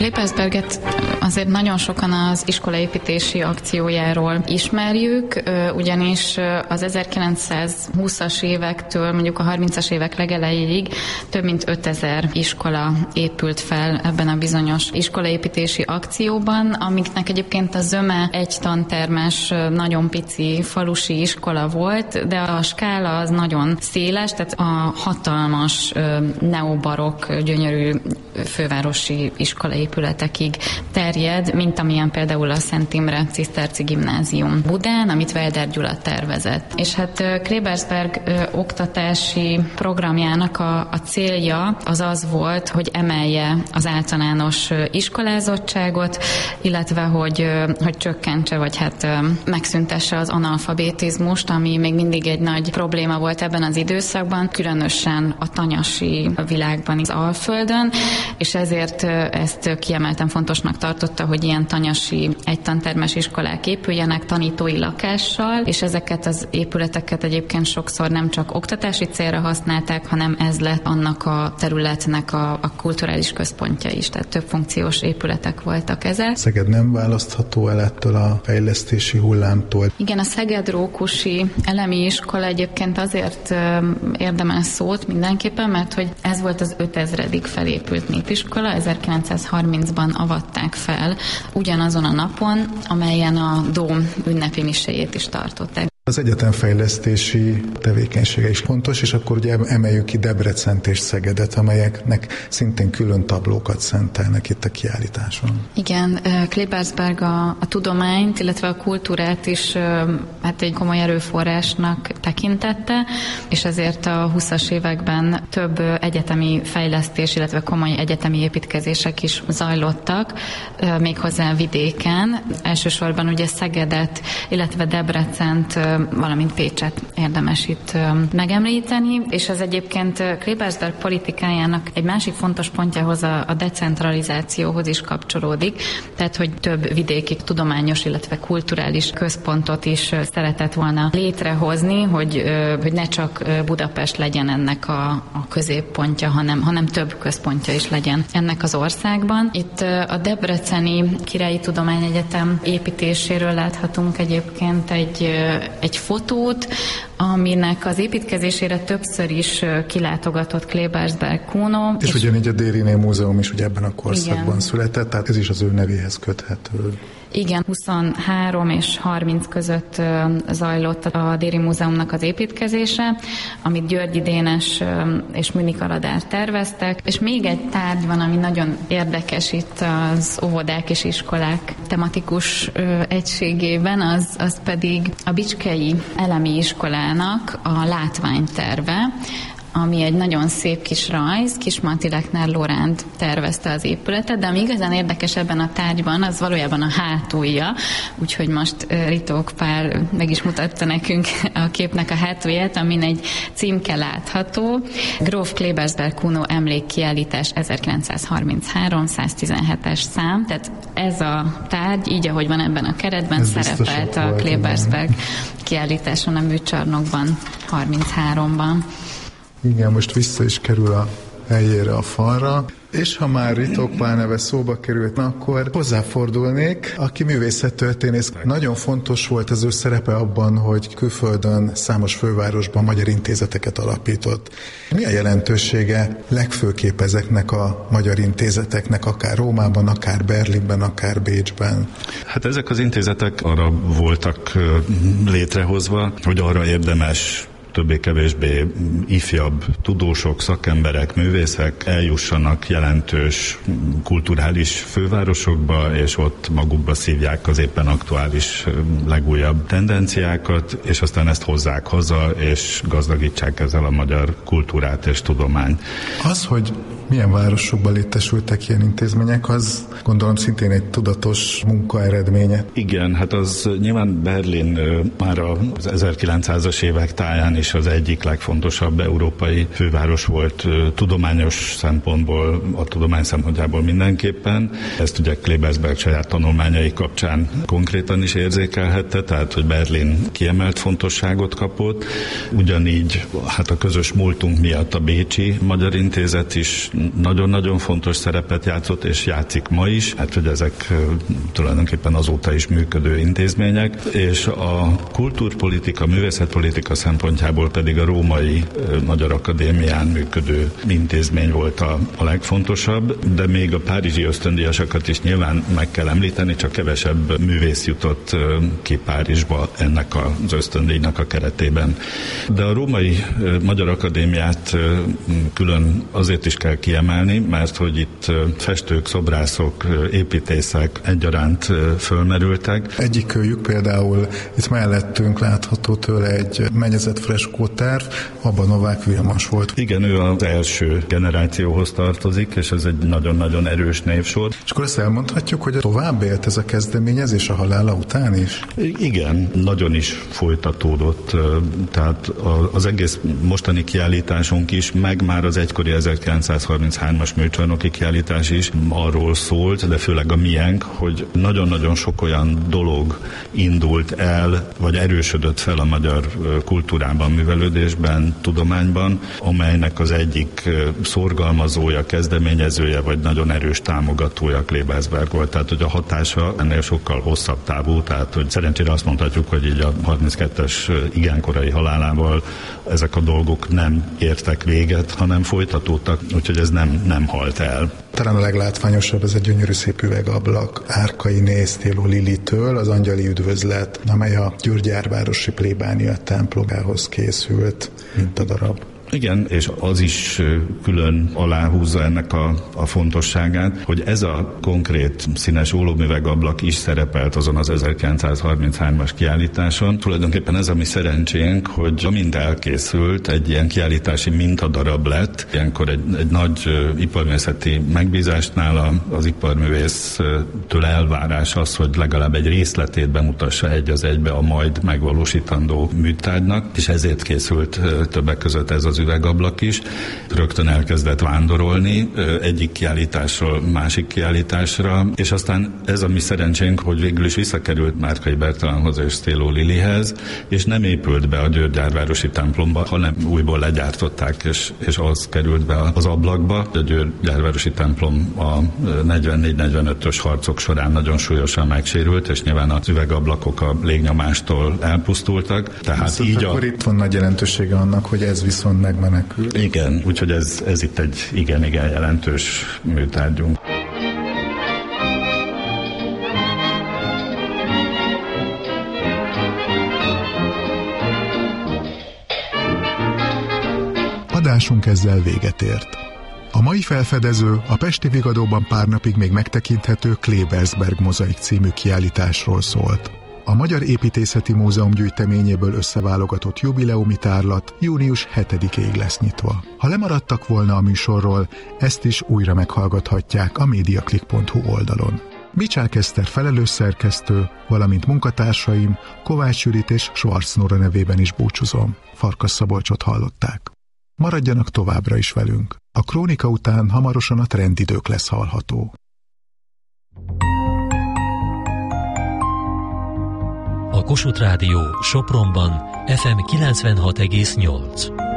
Klebersberget azért nagyon sokan az iskolaépítési akciójáról ismerjük, ugyanis az 1920-as évektől mondjuk a 30-as évek legelejéig több mint 5000 iskola épült fel ebben a bizonyos iskolaépítési akcióban, amiknek egyébként a zöme egy tantermes, nagyon pici falusi iskola volt, de a skála az nagyon széles, tehát a hatalmas neobarokk, gyönyörű fővárosi iskolaépületekig terjed, mint amilyen például a Szent Imre Ciszterci Gimnázium Budán, amit Welder Gyula tervezett. És hát Klebersberg oktatási programjának a célja az volt, hogy emelje az általános iskolázottságot, illetve hogy csökkentse, vagy hát megszüntesse az analfabetizmust, ami még mindig egy nagy probléma volt ebben az időszakban, különösen a tanyasi világban, az Alföldön, és ezért ezt kiemelten fontosnak tartotta, hogy ilyen tanyasi egytantermes iskolák épüljenek tanítói lakással, és ezeket az épületeket egyébként sokszor nem csak oktatási célra használták, hanem ez lett annak a területnek a kulturális központja is, tehát több funkciós épületek voltak ezek. Szeged nem választható el ettől a fejlesztési hullámtól? Igen, a Szeged-Rókusi Elemi Iskola egyébként azért érdemel szót mindenképpen, mert hogy ez volt az 5000. felépült népiskola, 1930-ban avatták fel ugyanazon a napon, amelyen a Dóm ünnepi miséjét is tartották. Az egyetemfejlesztési tevékenysége is fontos, és akkor ugye emeljük ki Debrecent és Szegedet, amelyeknek szintén külön tablókat szentelnek itt a kiállításon. Igen, Klebersberg a tudományt, illetve a kultúrát is hát egy komoly erőforrásnak tekintette, és ezért a 20-as években több egyetemi fejlesztés, illetve komoly egyetemi építkezések is zajlottak, méghozzá vidéken. Elsősorban ugye Szegedet, illetve Debrecent, valamint Pécset érdemes itt megemlíteni, és ez egyébként Klebersberg politikájának egy másik fontos pontjához, a decentralizációhoz is kapcsolódik, tehát hogy több vidéki tudományos, illetve kulturális központot is szeretett volna létrehozni, hogy ne csak Budapest legyen ennek a középpontja, hanem több központja is legyen ennek az országban. Itt a Debreceni Királyi Tudományegyetem építéséről láthatunk egyébként egy fotót, aminek az építkezésére többször is kilátogatott Klebersberg Kuno. És ugyanígy a Dériné Múzeum is ugye ebben a korszakban született, tehát ez is az ő nevéhez köthető. Igen, 23 és 30 között zajlott a Déri Múzeumnak az építkezése, amit Györgyi Dénes és Münich Aladár terveztek, és még egy tárgy van, ami nagyon érdekes itt az óvodák és iskolák tematikus egységében, az pedig a Bicskei Elemi Iskolának a látványterve, ami egy nagyon szép kis rajz, Kismalti Lechner Loránd tervezte az épületet, de ami igazán érdekes ebben a tárgyban, az valójában a hátulja, úgyhogy most Ritók Pál meg is mutatta nekünk a képnek a hátulját, amin egy címke látható. Gróf Klebersberg Kuno emlékkiállítás 1933, 117-es szám, tehát ez a tárgy, így ahogy van ebben a keretben, ez szerepelt a Klebersberg kiállításon a műcsarnokban 33-ban. Igen, most vissza is kerül a helyére a falra, és ha már Ritók Pál neve szóba került, akkor hozzáfordulnék, aki művészettörténész. Nagyon fontos volt az ő szerepe abban, hogy külföldön, számos fővárosban magyar intézeteket alapított. Mi a jelentősége legfőképp ezeknek a magyar intézeteknek, akár Rómában, akár Berlinben, akár Bécsben? Hát ezek az intézetek arra voltak létrehozva, hogy arra érdemes többé-kevésbé ifjabb tudósok, szakemberek, művészek eljussanak jelentős kulturális fővárosokba, és ott magukba szívják az éppen aktuális legújabb tendenciákat, és aztán ezt hozzák haza, és gazdagítsák ezzel a magyar kultúrát és tudományt. Az, hogy milyen városokban létesültek ilyen intézmények, az gondolom szintén egy tudatos munka eredménye. Igen, hát az nyilván Berlin már az 1900-as évek táján is az egyik legfontosabb európai főváros volt tudományos szempontból, a tudomány szempontjából mindenképpen. Ezt ugye Klebersberg saját tanulmányai kapcsán konkrétan is érzékelhette, tehát hogy Berlin kiemelt fontosságot kapott. Ugyanígy hát a közös múltunk miatt a Bécsi Magyar Intézet is nagyon-nagyon fontos szerepet játszott, és játszik ma is, hát hogy ezek tulajdonképpen azóta is működő intézmények, és a kultúrpolitika, művészetpolitika szempontjából pedig a Római Magyar Akadémián működő intézmény volt a legfontosabb, de még a párizsi ösztöndíjasokat is nyilván meg kell említeni, csak kevesebb művész jutott ki Párizsba ennek az ösztöndíjnak a keretében. De a Római Magyar Akadémiát külön azért is kell kiemelni, mert hogy itt festők, szobrászok, építészek egyaránt fölmerültek. Egyikőjük például itt mellettünk látható tőle egy mennyezett freskóterv, abban Novák Vilmos volt. Igen, ő az első generációhoz tartozik, és ez egy nagyon-nagyon erős névsor. És akkor ezt elmondhatjuk, hogy tovább élt ez a kezdeményezés a halála után is? Igen, nagyon is folytatódott. Tehát az egész mostani kiállításunk is, meg már az egykori 1933-as műcsarnoki kiállítás is arról szólt, de főleg a miénk, hogy nagyon-nagyon sok olyan dolog indult el, vagy erősödött fel a magyar kultúrában, művelődésben, tudományban, amelynek az egyik szorgalmazója, kezdeményezője, vagy nagyon erős támogatója Klebersberg volt. Tehát, hogy a hatása ennél sokkal hosszabb távú, tehát, hogy szerencsére azt mondhatjuk, hogy így a 32-es igen korai halálával ezek a dolgok nem értek véget, hanem folytatódtak, úgyhogy ez nem halt el. Talán a leglátványosabb ez a gyönyörű szép üvegablak Árkai Néztéló Lilitől, az Angyali Üdvözlet, amely a györgyárvárosi plébánia templomához készült mintadarab. Igen, és az is külön aláhúzza ennek a fontosságát, hogy ez a konkrét színes ólomüvegablak is szerepelt azon az 1933-as kiállításon. Tulajdonképpen ez a mi szerencsénk, hogy amint elkészült, egy ilyen kiállítási mintadarab lett. Ilyenkor egy nagy iparművészeti megbízásnál az iparművésztől elvárás az, hogy legalább egy részletét bemutassa egy az egybe a majd megvalósítandó műtárgynak, és ezért készült többek között ez az üvegablak is. Rögtön elkezdett vándorolni egyik kiállításról másik kiállításra, és aztán ez a mi szerencsénk, hogy végül is visszakerült Márkai Bertalanhoz és Sztéló Lilihez, és nem épült be a györgyárvárosi templomba, hanem újból legyártották, és az került be az ablakba. A györgyárvárosi templom a 44-45-ös harcok során nagyon súlyosan megsérült, és nyilván az üvegablakok a légnyomástól elpusztultak. Tehát így akkor itt van nagy jelentősége annak, hogy ez viszont megmenekül. Igen, úgyhogy ez itt egy igen jelentős műtárgyunk. Adásunk ezzel véget ért. A mai felfedező a Pesti Vigadóban pár napig még megtekinthető Klebersberg mozaik című kiállításról szólt. A Magyar Építészeti Múzeum gyűjteményéből összeválogatott jubileumi tárlat június 7-ig lesz nyitva. Ha lemaradtak volna a műsorról, ezt is újra meghallgathatják a mediaclick.hu oldalon. Bicsák Eszter felelős szerkesztő, valamint munkatársaim Kovács Judit és Schwarz Nóra nevében is búcsúzom. Farkas Szabolcsot hallották. Maradjanak továbbra is velünk. A krónika után hamarosan a trendidők lesz hallható. A Kossuth Rádió Sopronban FM 96,8.